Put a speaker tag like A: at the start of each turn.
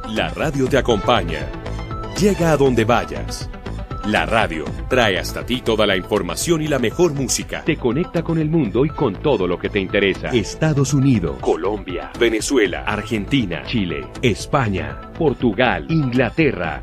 A: La radio te acompaña. Llega a donde vayas. La radio trae hasta ti toda la información y la mejor música. Te conecta con el mundo y con todo lo que te interesa. Estados Unidos, Colombia, Venezuela, Argentina, Chile, España, Portugal, Inglaterra,